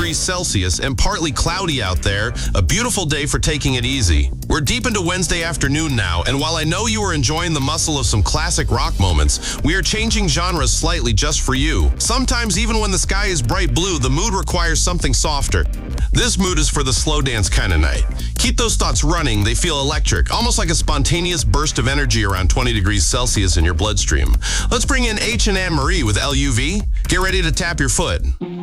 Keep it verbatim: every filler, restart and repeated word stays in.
degrees Celsius and partly cloudy out there, a beautiful day for taking it easy. We're deep into Wednesday afternoon now, and while I know you are enjoying the muscle of some classic rock moments, we are changing genres slightly just for you. Sometimes even when the sky is bright blue, the mood requires something softer. This mood is for the slow dance kind of night. Keep those thoughts running, they feel electric, almost like a spontaneous burst of energy around twenty degrees Celsius in your bloodstream. Let's bring in H and Anne Marie with L U V. Get ready to tap your foot.